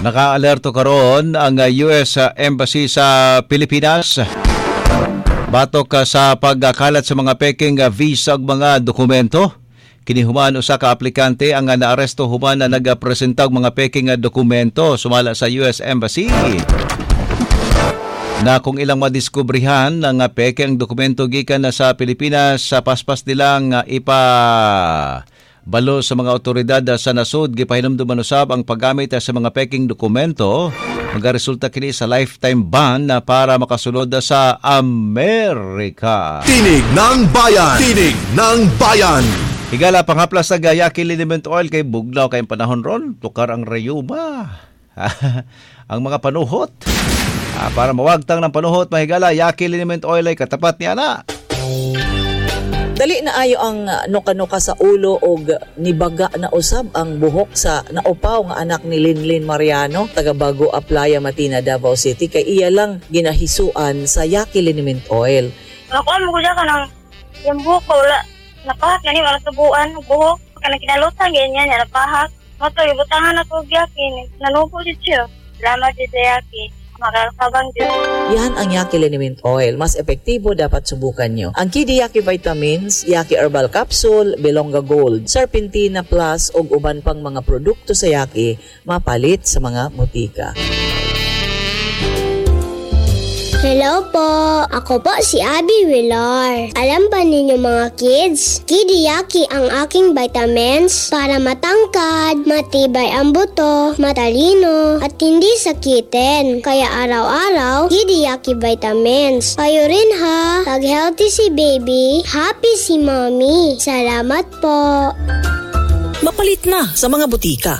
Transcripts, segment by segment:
Naka-alerto karon ang US Embassy sa Pilipinas batok sa pagkalat sa mga peking visa ug mga dokumento. Kini human usa ka aplikante ang naaresto human na nagapresenta og mga peking dokumento sumala sa US Embassy. Na kung ilang madiskubrihan ang peking dokumento gikan na sa Pilipinas sa paspas nilang balo sa mga otoridad sa nasud gipahinumduman usab ang paggamit sa mga peking dokumento magaresulta kini sa lifetime ban na para makasulod sa Amerika. Tinig ng Bayan! Tinig ng Bayan! Higala panghaplas sa Yaqui Liniment Oil kay bugnaw kay panahon ron tukar ang rayuma. Ang mga panuhot para mawagtang ng panuhot mahigala Yaqui Liniment Oil ay katapat ni ana. Dali na ayo ang nuka-nuka sa ulo og nibaga na usab ang buhok sa naupaw nga anak ni Linlin Mariano taga Bago Aplaya, Matina, Davao City kay iya lang ginahisuan sa Yaqui Liniment Oil. Ako mo gud ka nang yung buhok ko wala napahak gani wala tubuan buhok kana kinalutan ganyan ya napahak. Mato ibutangan ako Yaqui nanubo jud siya. Salamat jud sa Yaqui. Makakabang din. Yan ang Yaqui Liniment Oil. Mas epektibo dapat subukan nyo. Ang Kidi Yaqui Vitamins, Yaqui Herbal Capsule, Belonga Gold, Serpentina Plus o uban pang mga produkto sa Yaqui mapalit sa mga butika. Hello po! Ako po si Abby Villar. Alam ba ninyo mga kids? Kidi Yaqui ang aking vitamins para matangkad, matibay ang buto, matalino, at hindi sakitin. Kaya araw-araw, Kidi Yaqui vitamins. Kayo rin ha! Pag-healthy si baby, happy si mommy. Salamat po! Mapalit na sa mga butika.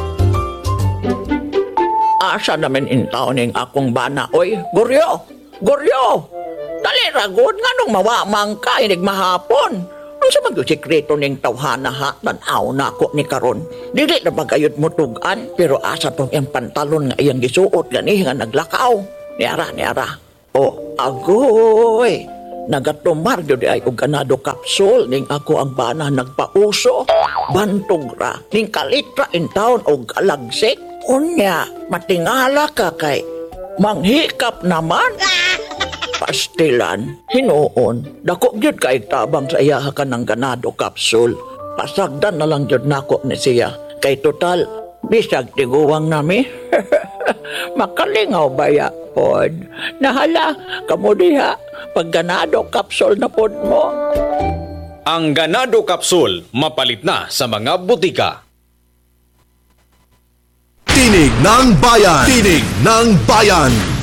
Asa naman intaw ning akong bana. Oy, Goryo! Goryo! Dali ragod nga nung mawamang ka inig mahapon. Ang sa magyosikreto ning tawhana ha, tanaw na ako ni karon. Dili na magayod mo tugan, pero asa tong yung pantalon nga iyang gisuot gani nga naglakaw. Niara. O, agoy! Nagatumar yun ay og ganado kapsul ning ako ang bana nagpauso. Bantog ra, ning kalitra in town og alagsik. Unya, matingala ka kay manghikap naman. Pastilan, hinuon, dako gyud kay tabang sa iyaha ka ng ganado kapsul. Pasagdan na lang gyud nako ni siya. Kay total, bisag tiguwang nami. Makalingaw baya pod. Nahala, kamo diha, pag ganado kapsul na pod mo. Ang ganado kapsul, mapalit na sa mga butika. Tinig ng Bayan! Tinig ng Bayan!